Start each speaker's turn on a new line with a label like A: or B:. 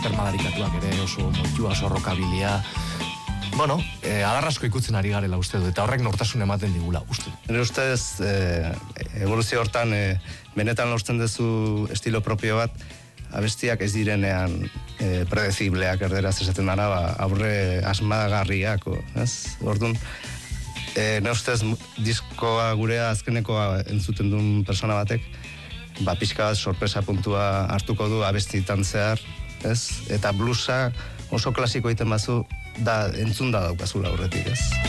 A: madarikatuak ere, oso moitua, oso rokabilia. Bueno, adarrasko ikutzen ari garela uste du, eta horrek nortasun ematen digula, uste du.
B: Nire ustez, evoluzio hortan, benetan lortzen duzu estilo propio bat, abestiak ez direnean predezibleak erderaz esaten dara, aurre asmagarriak, ez? Orduan, nire ustez, diskoa gurea azkenekoa entzuten duen persona batek, pixka bat sorpresa puntua hartuko du abestitan zehar, ez? Eta bluesa oso klasiko egiten bazu, entzun da daukazula aurretik, ez?